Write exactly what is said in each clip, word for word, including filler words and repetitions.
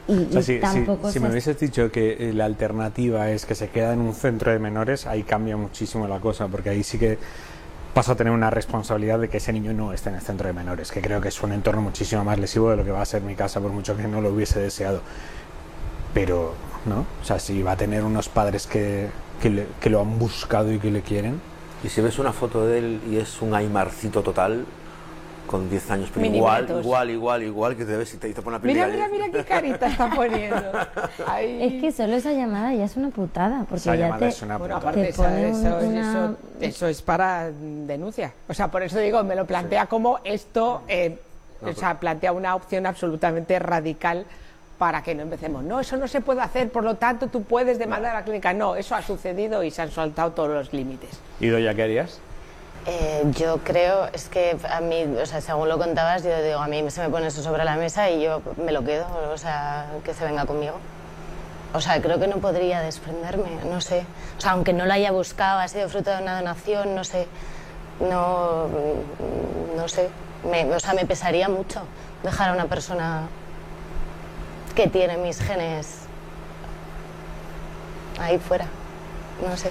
y, o sea, y si, tampoco si, si me hubieses dicho que la alternativa es que se queda en un centro de menores, ahí cambia muchísimo la cosa, porque ahí sí que paso a tener una responsabilidad de que ese niño no esté en el centro de menores, que creo que es un entorno muchísimo más lesivo de lo que va a ser mi casa, por mucho que no lo hubiese deseado. Pero, ¿no? O sea, si va a tener unos padres que, que, le, que lo han buscado y que le quieren. Y si ves una foto de él y es un Aymarcito total, con diez años, pero igual, igual, igual, igual, que te ves y te, te pone una Mira, mira, mira qué carita está poniendo. Ay. Es que solo esa llamada ya es una putada, porque esa ya te, es una bueno, putada. aparte te eso, pone eso, una... eso, eso es para denuncia. O sea, por eso digo, me lo plantea sí. como esto, eh, no, o sea, plantea una opción absolutamente radical para que no empecemos. No, eso no se puede hacer, por lo tanto tú puedes demandar a la clínica. No, eso ha sucedido y se han soltado todos los límites. ¿Y Doya, qué harías? Eh, yo creo, es que a mí, o sea, según lo contabas, yo digo, a mí se me pone eso sobre la mesa y yo me lo quedo, o sea, que se venga conmigo. O sea, creo que no podría desprenderme, no sé. O sea, aunque no lo haya buscado, ha sido fruto de una donación, no sé. No, no sé. Me, o sea, me pesaría mucho dejar a una persona que tiene mis genes ahí fuera. No sé.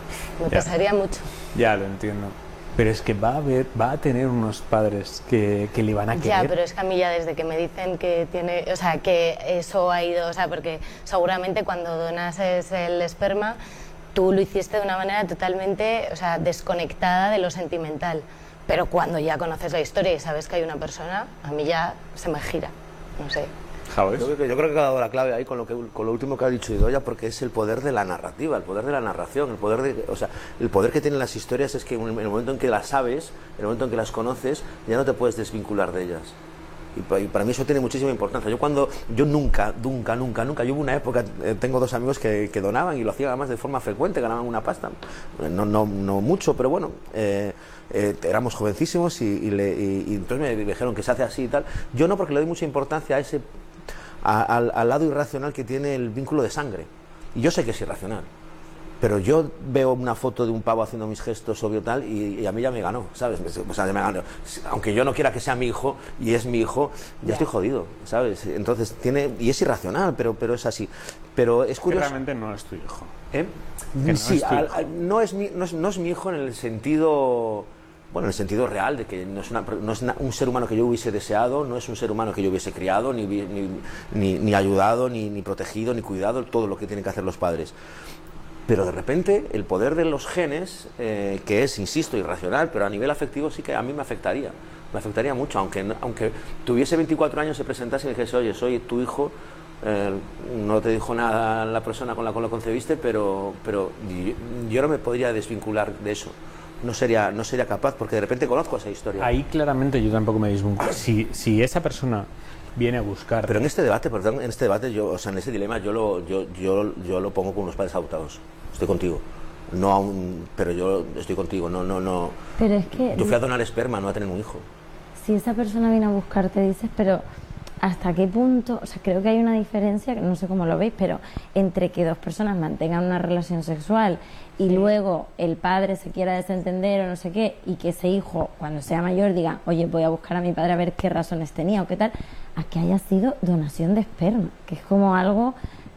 Me ya. pesaría mucho. Ya, lo entiendo. Pero es que va a haber, va a tener unos padres que, que le van a querer. Ya, pero es que a mí ya desde que me dicen que tiene, o sea, que eso ha ido, o sea, porque seguramente cuando donas el esperma, tú lo hiciste de una manera totalmente, o sea, desconectada de lo sentimental. Pero cuando ya conoces la historia y sabes que hay una persona, a mí ya se me gira, no sé. Yo creo, que, yo creo que ha dado la clave ahí con lo, que, con lo último que ha dicho Idoia, porque es el poder de la narrativa, el poder de la narración, el poder, de, o sea, el poder que tienen las historias es que en el momento en que las sabes, en el momento en que las conoces, ya no te puedes desvincular de ellas. Y para, y para mí eso tiene muchísima importancia. Yo cuando, yo nunca, nunca, nunca, nunca, yo hubo una época, eh, tengo dos amigos que, que donaban y lo hacían además de forma frecuente, ganaban una pasta, no, no, no mucho, pero bueno, eh, eh, éramos jovencísimos y, y, le, y, y entonces me dijeron que se hace así y tal. Yo no, porque le doy mucha importancia a ese A, al, al lado irracional que tiene el vínculo de sangre. Y yo sé que es irracional, pero yo veo una foto de un pavo haciendo mis gestos obvio tal y, y a mí ya me ganó, ¿sabes? O sea, ya me ganó. Aunque yo no quiera que sea mi hijo y es mi hijo, ya yeah. estoy jodido, ¿sabes? Entonces tiene, y es irracional, pero, pero es así. Pero es curioso. Que realmente no es tu hijo. ¿Eh? Que no sí, es tu al, hijo. al, no, es mi, no, es, no es mi hijo en el sentido... Bueno, en el sentido real, de que no es, una, no es una, un ser humano que yo hubiese deseado, no es un ser humano que yo hubiese criado, ni, ni, ni, ni ayudado, ni, ni protegido, ni cuidado, todo lo que tienen que hacer los padres. Pero de repente el poder de los genes, eh, que es, insisto, irracional, pero a nivel afectivo sí que a mí me afectaría, me afectaría mucho, aunque, aunque tuviese veinticuatro años, se presentase y dijese, oye, soy tu hijo, eh, no te dijo nada la persona con la cual lo concebiste, pero, pero yo, yo no me podría desvincular de eso. No sería, no sería capaz, porque de repente conozco esa historia. Ahí claramente yo tampoco me desvinculo. Si, si esa persona viene a buscar... Pero en este debate, perdón, en este debate, yo, o sea, en ese dilema, yo lo, yo, yo, yo lo pongo con unos padres adoptados. Estoy contigo. No aún, pero yo estoy contigo. No, no, no. Pero es que... Yo fui a donar esperma, no a tener un hijo. Si esa persona viene a buscarte, dices, pero... ¿Hasta qué punto? O sea, creo que hay una diferencia, no sé cómo lo veis, pero entre que dos personas mantengan una relación sexual y sí. luego el padre se quiera desentender o no sé qué, y que ese hijo, cuando sea mayor, diga, oye, voy a buscar a mi padre a ver qué razones tenía o qué tal, a que haya sido donación de esperma, que es como algo...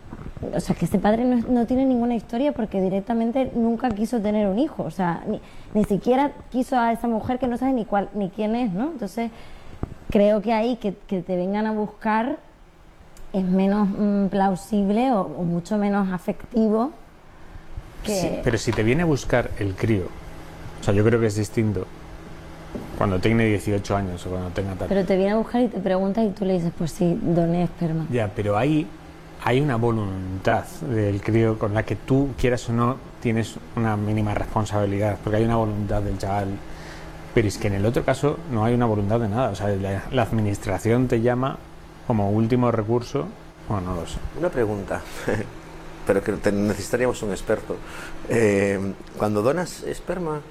O sea, que ese padre no, no tiene ninguna historia porque directamente nunca quiso tener un hijo, o sea, ni, ni siquiera quiso a esa mujer que no sabe ni, cuál, ni quién es, ¿no? Entonces... Creo que ahí que, que te vengan a buscar es menos mm, plausible o, o mucho menos afectivo que... Sí, pero si te viene a buscar el crío, o sea, yo creo que es distinto cuando tenga dieciocho años o cuando tenga tal. Pero te viene a buscar y te pregunta y tú le dices, pues sí, doné esperma. Ya, pero ahí hay una voluntad del crío con la que tú, quieras o no, tienes una mínima responsabilidad, porque hay una voluntad del chaval. Pero es que en el otro caso no hay una voluntad de nada. O sea, la, la administración te llama como último recurso. Bueno, no lo sé. Una pregunta, pero que te, necesitaríamos un experto. Eh, cuando donas esperma...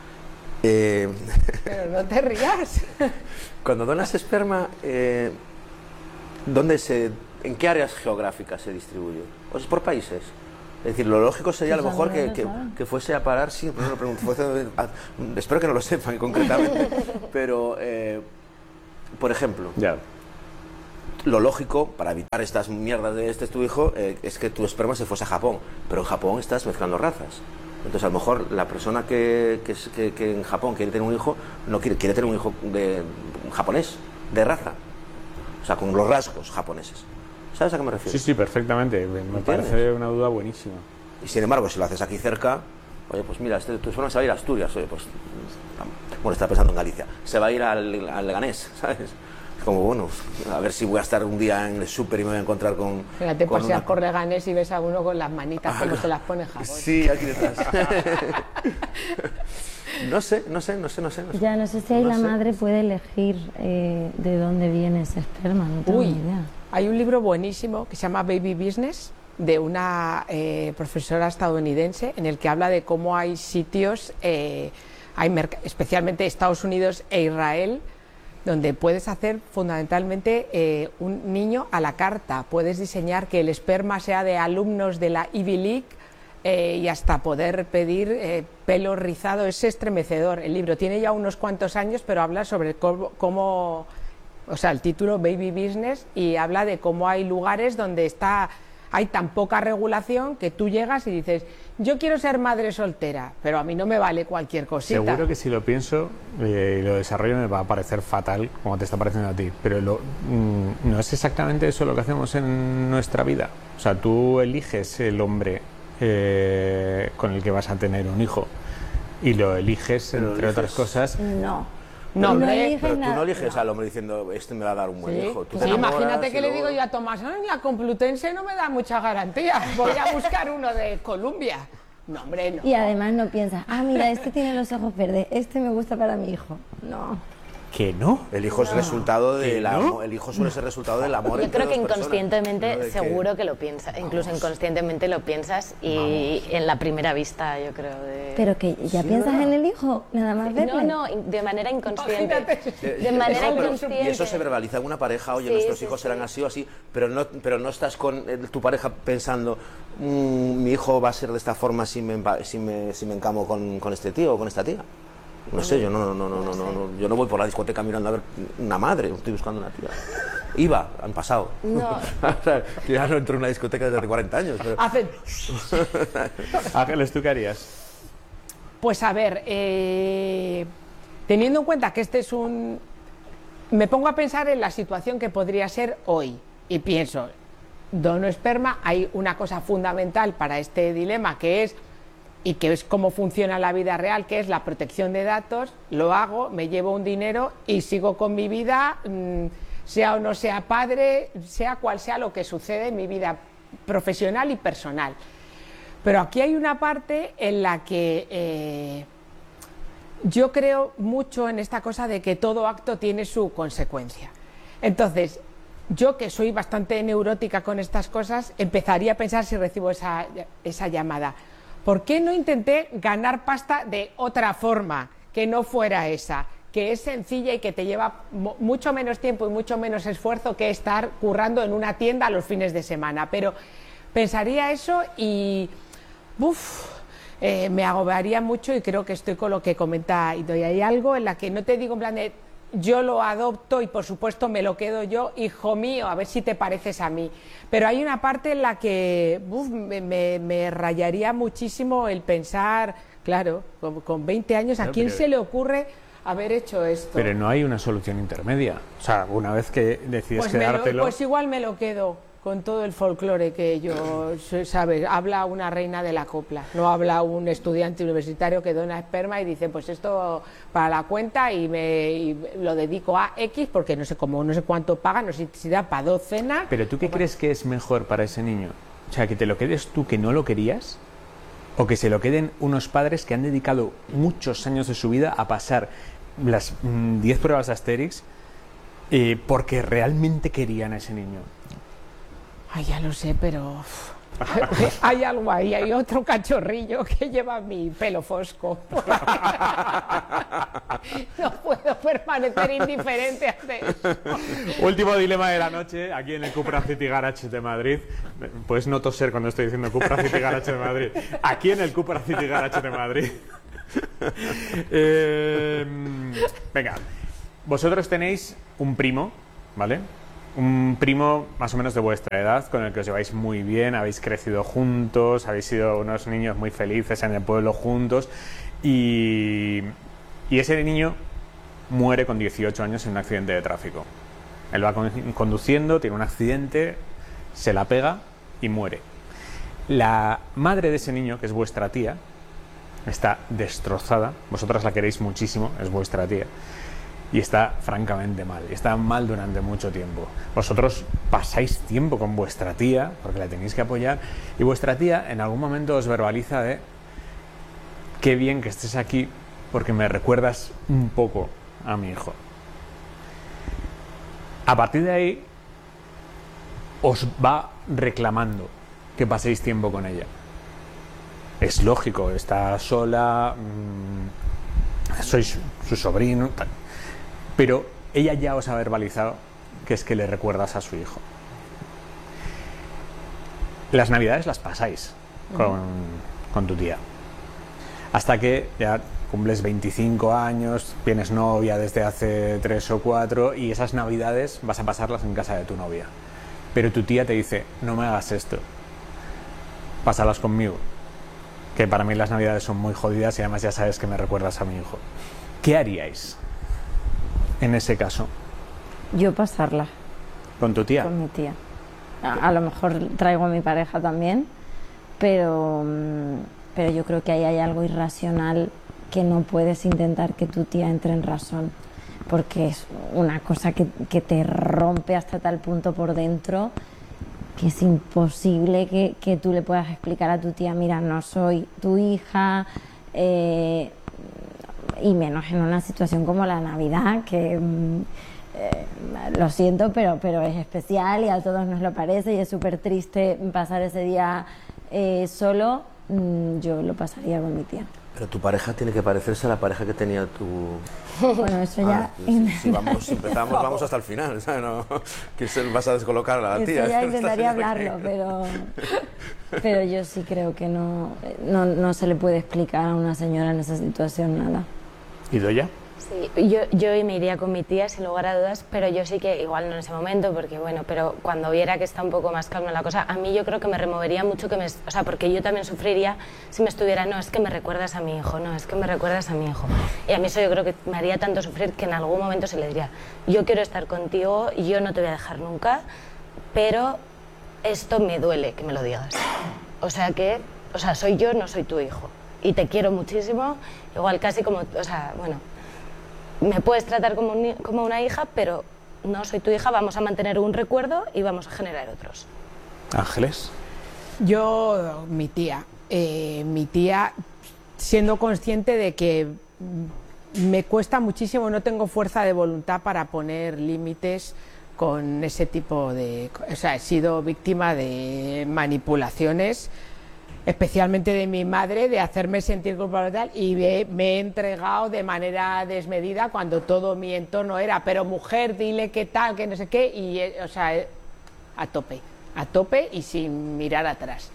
Eh, pero no te rías. Cuando donas esperma, eh, ¿dónde se, ¿en qué áreas geográficas se distribuye? ¿O es por países? Es decir, lo lógico sería a lo mejor que, que, que fuese a parar, sí, no lo pregunto, fuese, a, espero que no lo sepan concretamente, pero, eh, por ejemplo, ya. lo lógico, para evitar estas mierdas de este es tu hijo, eh, es que tu esperma se fuese a Japón. Pero en Japón estás mezclando razas. Entonces, a lo mejor la persona que, que, que, que en Japón quiere tener un hijo, no quiere, quiere tener un hijo de, un japonés, de raza. O sea, con los rasgos japoneses. ¿Sabes a qué me refiero? Sí, sí, perfectamente. Me, me parece una duda buenísima. Y sin embargo, si lo haces aquí cerca, oye, pues mira, este, tu esperma se va a ir a Asturias, oye, pues... Bueno, está pensando en Galicia. Se va a ir al, al Leganés, ¿sabes? Es como, bueno, a ver si voy a estar un día en el súper y me voy a encontrar con... Mira, te con paseas una... por Leganés y ves a uno con las manitas ah, como se las pone Japón. Sí, aquí detrás. no sé, no sé, no sé, no sé. No sé. Ya, no sé si ahí no la sé. madre puede elegir eh, de dónde viene ese esperma, no tengo Uy, ni idea. Hay un libro buenísimo que se llama Baby Business, de una eh, profesora estadounidense, en el que habla de cómo hay sitios, eh, hay especialmente Estados Unidos e Israel, donde puedes hacer fundamentalmente eh, un niño a la carta. Puedes diseñar que el esperma sea de alumnos de la Ivy League eh, y hasta poder pedir eh, pelo rizado. Es estremecedor el libro. Tiene ya unos cuantos años, pero habla sobre cómo, cómo o sea, el título Baby Business, y habla de cómo hay lugares donde está... hay tan poca regulación que tú llegas y dices, yo quiero ser madre soltera, pero a mí no me vale cualquier cosita. Seguro que si lo pienso eh, y lo desarrollo me va a parecer fatal, como te está pareciendo a ti, pero lo, mm, no es exactamente eso lo que hacemos en nuestra vida. O sea, tú eliges el hombre eh, con el que vas a tener un hijo y lo eliges, Pero entre eliges... otras cosas. No. No, no hombre, Pero tú nada. no eliges al hombre diciendo, este me va a dar un buen sí, hijo. Tú sí, te enamoras imagínate que y le luego- digo yo a Tomás, "Ay, la Complutense no me da mucha garantía, voy a buscar uno de Columbia". No, hombre, no. Y además no piensas, ah, mira, este tiene los ojos verdes, este me gusta para mi hijo. No. ¿Que no? El hijo es resultado del ¿No? amor, el hijo suele ser resultado del amor. Yo entre creo que dos personas, inconscientemente no de que- seguro que lo piensas, incluso inconscientemente lo piensas y en la primera vista, yo creo. De... Pero que ya Sí, piensas ¿verdad? en el hijo, nada más verle. No, no, in- de manera inconsciente. Imagínate. De- De manera eso, pero- inconsciente. Y eso se verbaliza en una pareja, oye, Sí, nuestros sí, hijos sí. serán así o así, pero no, pero no estás con eh, tu pareja pensando, "Mm, mi hijo va a ser de esta forma si me, empa- si me, si me encamo con, con este tío o con esta tía". No sé, yo no, no, no, no, no, no, no, yo no voy por la discoteca mirando a ver una madre, estoy buscando una tía. Iba, han pasado. No. O sea, que ya no entro en una discoteca desde hace cuarenta años. Pero... Hacen... Ángeles, ¿tú qué harías? Pues a ver, eh, teniendo en cuenta que este es un... Me pongo a pensar en la situación que podría ser hoy y pienso, dono esperma, hay una cosa fundamental para este dilema que es, y que es cómo funciona la vida real, que es la protección de datos, lo hago, me llevo un dinero y sigo con mi vida, mmm, sea o no sea padre, sea cual sea lo que sucede en mi vida profesional y personal. Pero aquí hay una parte en la que eh, yo creo mucho en esta cosa de que todo acto tiene su consecuencia. Entonces, yo que soy bastante neurótica con estas cosas, empezaría a pensar si recibo esa, esa llamada. ¿Por qué no intenté ganar pasta de otra forma que no fuera esa? Que es sencilla y que te lleva mucho menos tiempo y mucho menos esfuerzo que estar currando en una tienda los fines de semana. Pero pensaría eso y uf, eh, me agobiaría mucho, y creo que estoy con lo que comenta Idoia. Hay algo en la que no te digo en plan de yo lo adopto y por supuesto me lo quedo yo, hijo mío, a ver si te pareces a mí. Pero hay una parte en la que uf, me, me, me rayaría muchísimo el pensar, claro, con, con veinte años, ¿a Claro, quién pero- se le ocurre haber hecho esto? Pero no hay una solución intermedia. O sea, una vez que decides Pues, me lo- quedártelo... pues igual me lo quedo con todo el folclore que yo, ¿sabes? Habla una reina de la copla, no habla un estudiante universitario que dona esperma y dice, pues esto para la cuenta y me y lo dedico a X porque no sé cómo, no sé cuánto paga, no sé si da para dos cenas. ¿Pero tú qué crees que es mejor para ese niño? O sea, que te lo quedes tú que no lo querías, o que se lo queden unos padres que han dedicado muchos años de su vida a pasar las diez pruebas de Asterix eh, porque realmente querían a ese niño. Ay, ya lo sé, pero uf, hay algo ahí, hay otro cachorrillo que lleva mi pelo fosco. No puedo permanecer indiferente ante eso. Último dilema de la noche, aquí en el Cupra City Garage de Madrid. Puedes no toser cuando estoy diciendo Cupra City Garage de Madrid. Aquí en el Cupra City Garage de Madrid. Eh, venga, vosotros tenéis un primo, ¿vale? un primo más o menos de vuestra edad, con el que os lleváis muy bien, habéis crecido juntos, habéis sido unos niños muy felices en el pueblo juntos, y, y ese niño muere con dieciocho años en un accidente de tráfico. Él va con, conduciendo, tiene un accidente, se la pega y muere. La madre de ese niño, que es vuestra tía, está destrozada, vosotras la queréis muchísimo, es vuestra tía, y está francamente mal, y está mal durante mucho tiempo. Vosotros pasáis tiempo con vuestra tía, porque la tenéis que apoyar, y vuestra tía en algún momento os verbaliza de qué bien que estés aquí, porque me recuerdas un poco a mi hijo. A partir de ahí os va reclamando que paséis tiempo con ella. Es lógico, está sola, mmm, sois su sobrino, tal. Pero ella ya os ha verbalizado que es que le recuerdas a su hijo. Las navidades las pasáis con, con tu tía. Hasta que ya cumples veinticinco años, tienes novia desde hace tres o cuatro y esas navidades vas a pasarlas en casa de tu novia. Pero tu tía te dice, no me hagas esto, pásalas conmigo, que para mí las navidades son muy jodidas y además ya sabes que me recuerdas a mi hijo. ¿Qué haríais en ese caso? Yo pasarla. ¿Con tu tía? Con mi tía. A, a lo mejor traigo a mi pareja también, pero, pero yo creo que ahí hay algo irracional que no puedes intentar que tu tía entre en razón, porque es una cosa que, que te rompe hasta tal punto por dentro que es imposible que, que tú le puedas explicar a tu tía, mira, no soy tu hija, eh, y menos en una situación como la Navidad, que eh, lo siento, pero, pero es especial y a todos nos lo parece y es súper triste pasar ese día eh, solo. Yo lo pasaría con mi tía. Pero tu pareja tiene que parecerse a la pareja que tenía tu... Bueno, eso ya... Ah, si, si vamos, si empezamos, vamos hasta el final, ¿sabes? No, que se vas a descolocar a la tía. Eso ya intentaría hablarlo, pero, pero yo sí creo que no, no, no se le puede explicar a una señora en esa situación nada. ¿Y Doya? Sí, yo, yo me iría con mi tía sin lugar a dudas, pero yo sí que, igual no en ese momento, porque bueno, pero cuando viera que está un poco más calma la cosa, a mí yo creo que me removería mucho que me, o sea, porque yo también sufriría si me estuviera, no, es que me recuerdas a mi hijo, no, es que me recuerdas a mi hijo. Y a mí eso yo creo que me haría tanto sufrir que en algún momento se le diría, yo quiero estar contigo, yo no te voy a dejar nunca, pero esto me duele que me lo digas. O sea que, o sea, soy yo, no soy tu hijo. Y te quiero muchísimo, igual casi como, o sea, bueno, me puedes tratar como, un, como una hija, pero no soy tu hija, vamos a mantener un recuerdo y vamos a generar otros. Ángeles. Yo, mi tía, eh, mi tía, siendo consciente de que me cuesta muchísimo, no tengo fuerza de voluntad para poner límites con ese tipo de... O sea, he sido víctima de manipulaciones, especialmente de mi madre, de hacerme sentir culpable tal, y me, me he entregado de manera desmedida cuando todo mi entorno era, pero mujer, dile qué tal, que no sé qué, y o sea, a tope, a tope y sin mirar atrás.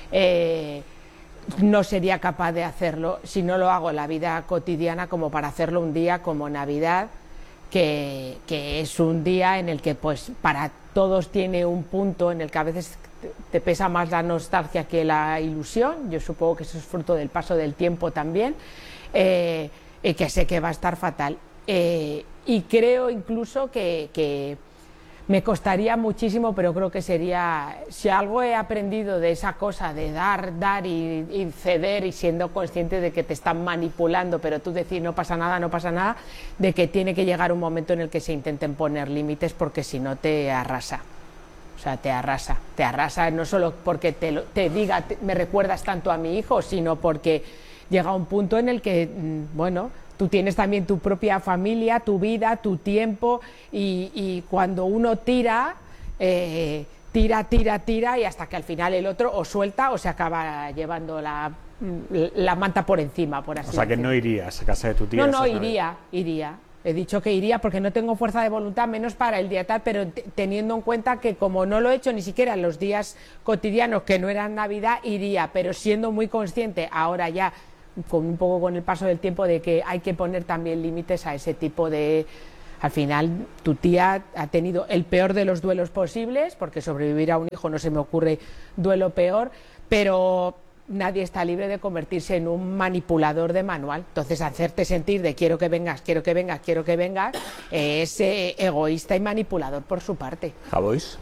Eh, no sería capaz de hacerlo si no lo hago en la vida cotidiana como para hacerlo un día como Navidad, que, que es un día en el que pues para todos tiene un punto en el que a veces te pesa más la nostalgia que la ilusión. Yo supongo que eso es fruto del paso del tiempo también, eh, y que sé que va a estar fatal, eh, y creo incluso que, que me costaría muchísimo, pero creo que sería, si algo he aprendido de esa cosa de dar, dar y, y ceder, y siendo consciente de que te están manipulando, pero tú decir no pasa nada, no pasa nada, de que tiene que llegar un momento en el que se intenten poner límites, porque si no te arrasa. O sea, te arrasa, te arrasa no solo porque te, lo, te diga, te, me recuerdas tanto a mi hijo, sino porque llega un punto en el que, bueno, tú tienes también tu propia familia, tu vida, tu tiempo, y, y cuando uno tira, eh, tira, tira, tira, y hasta que al final el otro o suelta o se acaba llevando la, la manta por encima, por así decirlo. O sea, que no irías a casa de tu tía. No, no, iría, iría. He dicho que iría porque no tengo fuerza de voluntad, menos para el día tal, pero teniendo en cuenta que como no lo he hecho ni siquiera en los días cotidianos, que no eran Navidad, iría, pero siendo muy consciente ahora ya, con un poco con el paso del tiempo, de que hay que poner también límites a ese tipo de al final tu tía ha tenido el peor de los duelos posibles, porque sobrevivir a un hijo no se me ocurre duelo peor, pero nadie está libre de convertirse en un manipulador de manual. Entonces, hacerte sentir de quiero que vengas, quiero que vengas, quiero que vengas, eh, es eh, egoísta y manipulador por su parte. ¿Javois?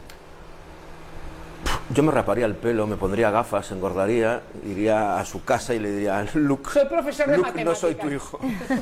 Yo me raparía el pelo, me pondría gafas, engordaría, iría a su casa y le diría, Luke, soy profesor de Luke, matemáticas. no soy tu hijo.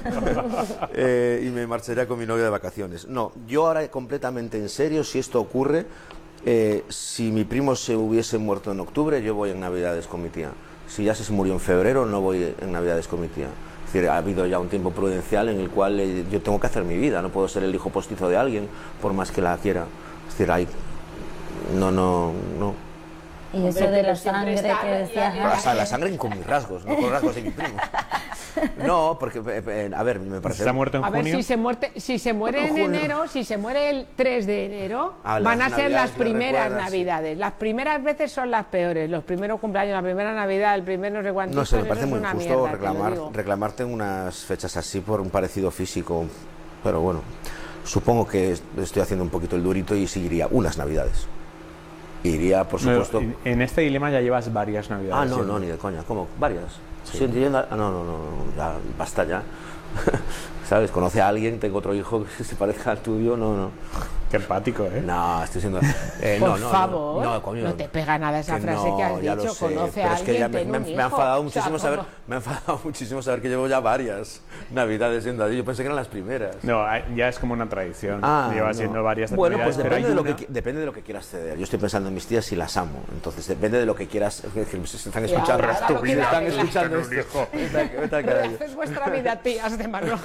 eh, y me marcharía con mi novia de vacaciones. No, yo ahora completamente en serio, si esto ocurre, eh, si mi primo se hubiese muerto en octubre, yo voy en Navidades con mi tía. Si ya se murió en febrero, no voy en Navidades con mi tía. Es decir, ha habido ya un tiempo prudencial en el cual eh, yo tengo que hacer mi vida, no puedo ser el hijo postizo de alguien, por más que la quiera. Es decir, hay... No, no, no. Y eso Hombre, de la pero siempre sangre está que la- decías la- O sea, la sangre con mis rasgos, no con rasgos de mi primo. No, porque, eh, eh, a ver, me parece... ¿Se ha muerto en A ver, junio? si se, muerte, si se muere en Junio. enero, si se muere el tres de enero, Ah, van a las ser las Navidades, me primeras recuerdas, sí. Navidades. Las primeras veces son las peores. Los primeros cumpleaños, la primera Navidad, el primer no sé cuánto. No sé, me eso parece es muy una injusto mierda, te lo reclamar, digo. reclamarte en unas fechas así por un parecido físico, pero bueno, supongo que es- estoy haciendo un poquito el durito y seguiría unas Navidades. Iría, por No, supuesto... en- en este dilema ya llevas varias navidades. Ah, no, siendo. no, ni de coña, ¿cómo? ¿Varias? Sí. entiendo- ah, no, no, no, no, ya, basta ya. ¿Sabes? Conoce a alguien, tengo otro hijo que se parezca al tuyo, no, no. Qué empático, ¿eh? No, estoy siendo... eh, Por no, no, favor, no, no, coño, te pega nada esa que frase no, que has ya lo dicho, sé, conoce pero a es que ya alguien, me, ten me- un me ha hijo. enfadado O sea, muchísimo saber, ¿cómo? me ha enfadado muchísimo saber que llevo ya varias Navidades siendo allí. Yo pensé que eran las primeras. No, ya es como una tradición. Ah, Llevas no. siendo varias Bueno, navidades, pues pero depende hay de, lo que, una- qui- depende de lo que quieras ceder. Yo estoy pensando en mis tías y las amo. Entonces depende de lo que quieras. Es que se están Y escuchando. ahora esto, lo que se están da- escuchando Tener un esto. hijo. Vete a- vete al carajo. Haces vuestra vida, tías de Manuel.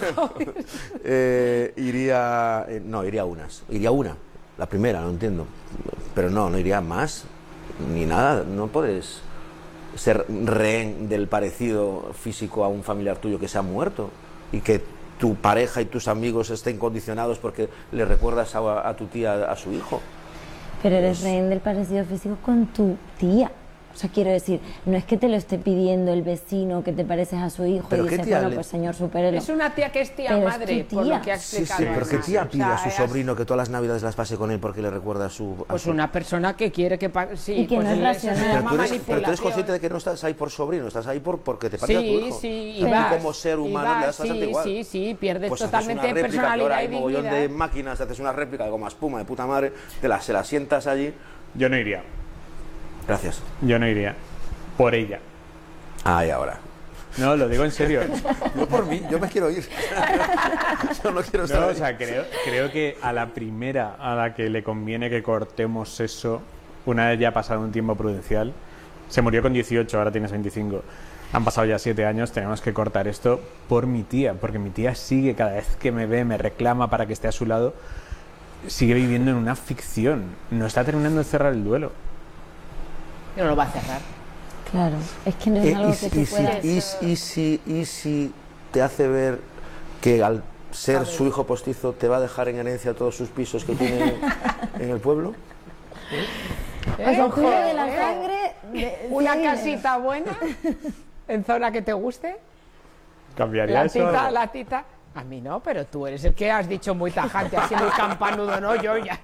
Eh, iría. eh, no, iría unas. Iría una. La primera, no entiendo. Pero no, no iría más. Ni nada. No puedes ser rehén del parecido físico a un familiar tuyo que se ha muerto. Y que tu pareja y tus amigos estén condicionados porque le recuerdas a, a tu tía a su hijo. Pero eres rehén del parecido físico con tu tía. O sea, quiero decir, no es que te lo esté pidiendo el vecino que te pareces a su hijo ¿Pero y qué dices, tía bueno, le- pues señor, supérelo. Es una tía que es tía Pero es madre, tu por lo tía. que ha Sí, explicado. sí, pero ¿qué además. tía O pide sea, a su es- sobrino que todas las navidades las pase con él porque le recuerda a su... a Pues su- una persona que quiere que... pa- Sí, Y que pues no es eso racional. se Pero llama tú, eres, pero tú eres manipulación. consciente de que no estás ahí por sobrino, estás ahí por, porque te parece a tu Sí, hijo. sí, y Pero vas, como ser y humano vas, le das bastante sí, igual. sí, sí, pierdes Pues haces totalmente una réplica, que ahora personalidad hay y mogollón dignidad. de máquinas, haces una réplica de goma espuma de puta madre, te la, se la sientas allí. Yo no iría. Gracias. Yo no iría. Por ella. Ah, y ahora. No, lo digo en serio. Yo por mí, yo me quiero ir. Yo no quiero estar No, o ahí. sea, creo, creo que a la primera a la que le conviene que cortemos eso, una vez ya ha pasado un tiempo prudencial, se murió con dieciocho, ahora tienes veinticinco, han pasado ya siete años, tenemos que cortar esto por mi tía, porque mi tía sigue, cada vez que me ve, me reclama para que esté a su lado, sigue viviendo en una ficción, no está terminando de cerrar el duelo. No lo va a cerrar. Claro, es que no es Eh, algo y, que si, tú y, si, puedas... y si- y si- y si te hace ver que al ser su hijo postizo te va a dejar en herencia todos sus pisos que tiene en el pueblo. O sea, tú lo de la ¿Eh? sangre... de- Una sí, casita buena, en zona que te guste, ¿Cambiaría la eso? tita, la tita... A mí no, pero tú eres el que has dicho muy tajante, así muy campanudo, ¿no? Yo ya...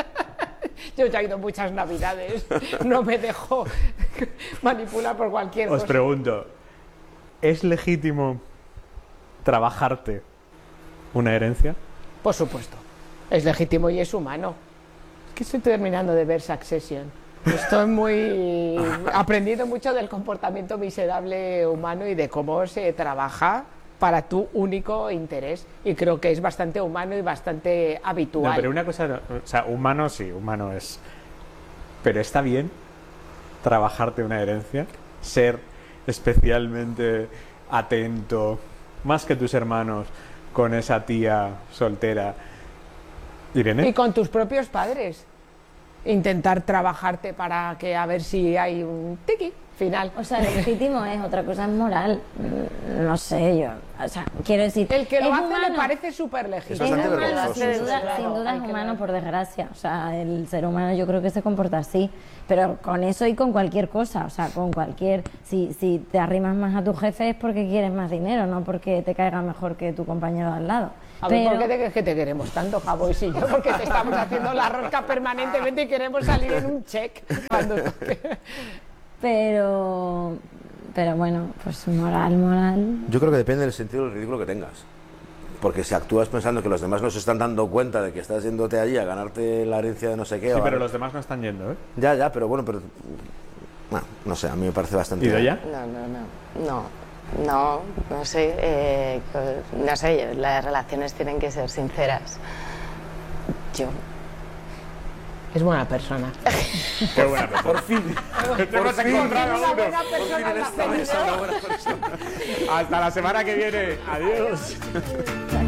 Yo ya he ido muchas navidades, no me dejo manipular por cualquier Os cosa. pregunto, ¿es legítimo trabajarte una herencia? Por supuesto, es legítimo y es humano. Es que estoy terminando de ver Succession. Estoy muy aprendiendo mucho del comportamiento miserable humano y de cómo se trabaja para tu único interés. Y creo que es bastante humano y bastante habitual. No, pero una cosa, no, o sea, humano sí, humano es. Pero está bien trabajarte una herencia, ser especialmente atento, más que tus hermanos, con esa tía soltera. Irene. Y con tus propios padres. Intentar trabajarte para que a ver si hay un tiki. final. O sea, legítimo es, otra cosa es moral. Mm, No sé, yo. O sea, quiero decir. El que lo es hace humano. le parece súper Es legítimo. Es bastante humano, vergonzoso. sin duda, Claro, sin duda hay es que humano ver. por desgracia. O sea, el ser humano yo creo que se comporta así. Pero con eso y con cualquier cosa. O sea, con cualquier. Si, si te arrimas más a tu jefe es porque quieres más dinero, no porque te caiga mejor que tu compañero de al lado. A ver, Pero- ¿por qué te, que te queremos tanto, Javois y yo? Porque te estamos haciendo la rosca permanentemente y queremos salir en un check cuando toque. Pero. Pero bueno, pues moral, moral. Yo creo que depende del sentido del ridículo que tengas. Porque si actúas pensando que los demás no se están dando cuenta de que estás yéndote allí a ganarte la herencia de no sé qué... Sí, o a- pero los demás no están yendo, ¿eh? Ya, ya, pero bueno, pero... Bueno, no sé, a mí me parece bastante... ¿Y ya? No, no, no. No, no, no sé. eh, no sé, las relaciones tienen que ser sinceras. Yo. Es buena persona. Qué buena persona. Por fin, Hemos encontrado Una uno. buena persona en la esta mesa una buena persona. Hasta la semana que viene. Adiós.